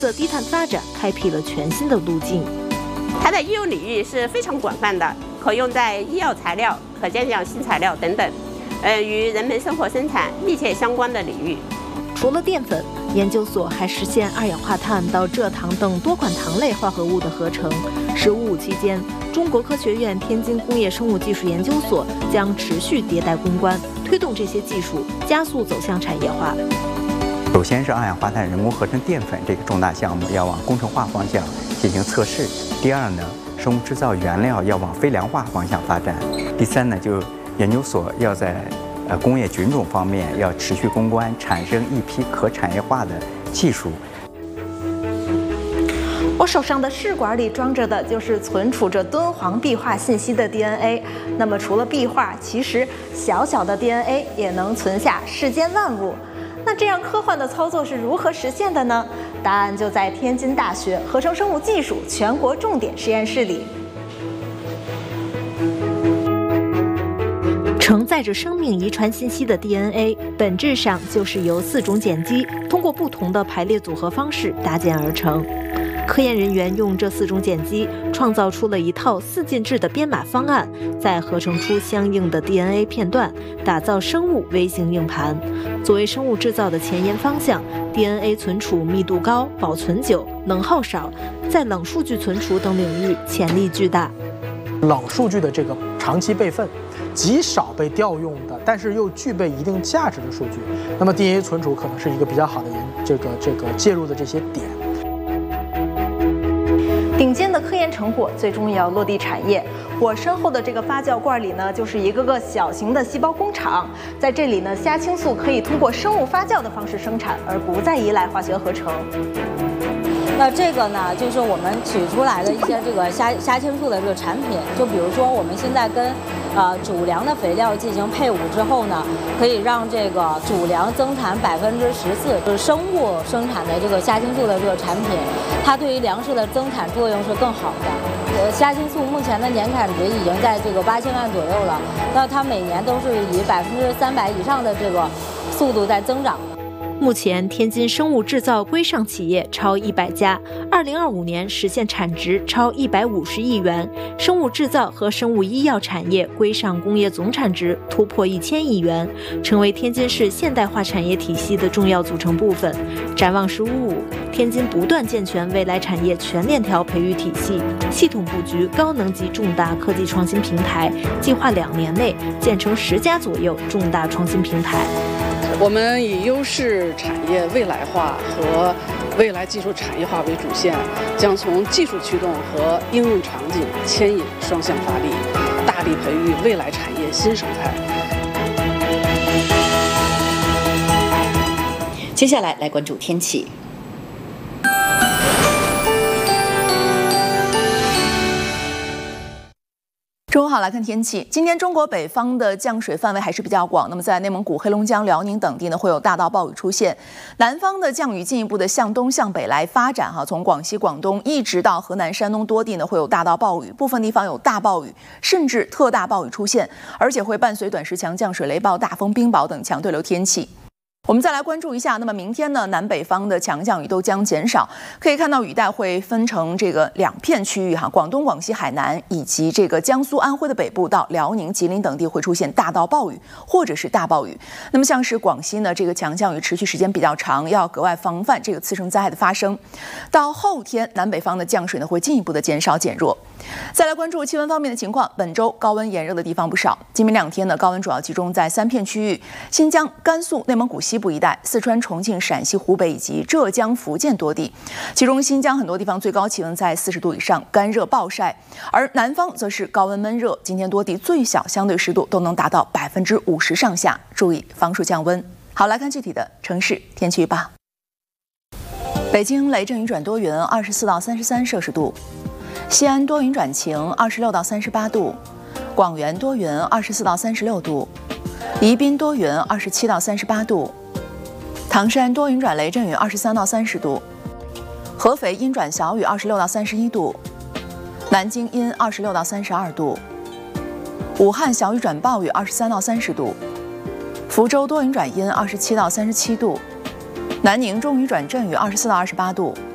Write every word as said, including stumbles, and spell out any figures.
色低碳发展开辟了全新的路径。 它的应用领域是非常广泛的，可用在医药材料、可见氧新材料等等，呃，与人们生活生产密切相关的领域。 除了淀粉，研究所还实现二氧化碳到蔗糖等多款糖类化合物的合成。“十五五”期间，中国科学院天津工业生物技术研究所将持续迭代攻关，推动这些技术加速走向产业化。 首先是二氧化碳人工合成淀粉这个重大项目要往工程化方向进行测试。第二呢，生物制造原料要往非良化方向发展。第三呢，就研究所要在呃工业菌种方面要持续攻关，产生一批可产业化的技术。 我手上的试管里装着的就是存储着敦煌壁画信息的 D N A。那么除了壁画，其实小小的 D N A 也能存下世间万物。那这样科幻的操作是如何实现的呢？答案就在天津大学合成生物技术全国重点实验室里。承载着生命遗传信息的 D N A， 本质上就是由四种碱基通过不同的排列组合方式搭建而成。科研人员用这四种碱基创造出了一套四进制的编码方案，再合成出相应的 D N A 片段，打造生物微型硬盘。作为生物制造的前沿方向 ，D N A 存储密度高、保存久、能耗少，在冷数据存储等领域潜力巨大。 冷数据的这个长期备份，极少被调用的，但是又具备一定价值的数据，那么 D N A 存储可能是一个比较好的研这个这个介入的这些点。顶尖的科研成果最终也要落地产业。我身后的这个发酵罐里呢，就是一个个小型的细胞工厂。在这里呢，虾青素可以通过生物发酵的方式生产，而不再依赖化学合成。 那这个呢，就是我们取出来的一些这个虾虾青素的这个产品，就比如说我们现在跟呃主粮的肥料进行配伍之后呢，可以让这个主粮增产百分之十四，就是生物生产的这个虾青素的这个产品，它对于粮食的增产作用是更好的。呃，虾青素目前的年产值已经在这个八千万左右了，那它每年都是以百分之三百以上的这个速度在增长。 目前，天津生物制造规上企业超一百家，二零二五年实现产值超一百五十亿元，生物制造和生物医药产业规上工业总产值突破一千亿元，成为天津市现代化产业体系的重要组成部分。展望“十五五”，天津不断健全未来产业全链条培育体系，系统布局高能级重大科技创新平台，计划两年内建成十家左右重大创新平台。 我们以优势产业未来化和未来技术产业化为主线，将从技术驱动和应用场景牵引双向发力，大力培育未来产业新生态。 接下来来关注天气。 中午好，来看天气。今天中国北方的降水范围还是比较广，那么在内蒙古、黑龙江、辽宁等地呢，会有大到暴雨出现。南方的降雨进一步的向东向北来发展，哈，从广西、广东一直到河南、山东多地呢，会有大到暴雨，部分地方有大暴雨，甚至特大暴雨出现，而且会伴随短时强降水、雷暴、大风、冰雹等强对流天气。我们再来关注一下，那么明天呢，南北方的强降雨都将减少，可以看到雨带会分成这个两片区域哈，广东、广西、海南以及这个江苏、安徽的北部到辽宁、吉林等地会出现大到暴雨或者是大暴雨。那么像是广西呢，这个强降雨持续时间比较长，要格外防范这个次生灾害的发生。到后天，南北方的降水呢会进一步的减少减弱。再来关注气温方面的情况，本周高温炎热的地方不少，今明两天呢，高温主要集中在三片区域：新疆、甘肃、内蒙古西部一带、四川、重庆、陕西、湖北以及浙江、福建多地。其中新疆很多地方最高气温在四十度以上，干热暴晒；而南方则是高温闷热，今天多地最小相对湿度都能达到百分之五十上下，注意防暑降温。好，来看具体的城市天气预报。北京雷阵雨转多云，二十四到三十三摄氏度；西安多云转晴，二十六到三十八度；广元多云，二十四到三十六度；宜宾多云，二十七到三十八度；唐山多云转雷阵雨，二十三到三十度；合肥阴转小雨，二十六到三十一度；南京阴，二十六到三十二度；武汉小雨转暴雨，二十三到三十度；福州多云转阴，二十七到三十七度；南宁中雨转阵雨，二十四到二十八度；